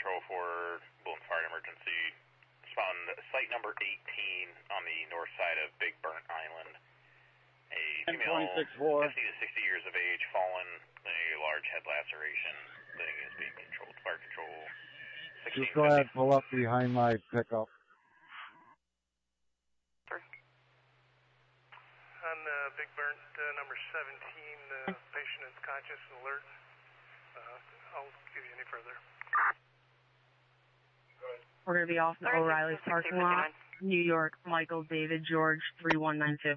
control for Bulletin Fire Emergency. Respond site number 18 on the north side of Big Burnt Island. A female 50 to 60 years of age, fallen, a large head laceration. Thing is being controlled. Fire control. Just go ahead, pull up behind my pickup. On Big Burnt, number 17, patient is conscious and alert. I'll give you any further. We're going to be off the O'Reilly's parking lot, New York, Michael David George 3192.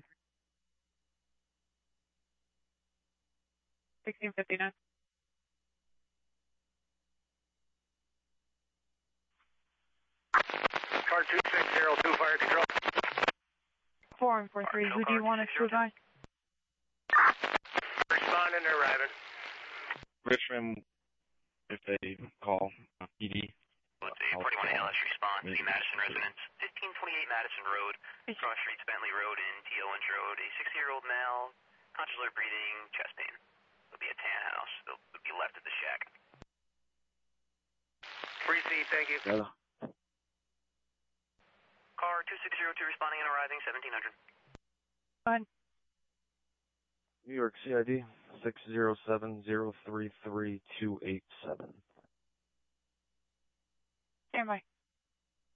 1659. Car 2602, fire control. 4143, who do you want extra by? Responding and arriving. Richmond, if they call PD. Let's see, 41 ALS response to the Madison residence, 1528 Madison Road, cross streets Bentley Road and T. Owens Road. A 60-year-old male, conscious alert breathing, chest pain. There'll be a tan house. They'll be left at the shack. Free seat, thank you. Yeah. Car 2602 responding and arriving, 1700. Fine. New York CID 607-033-287. Stand by.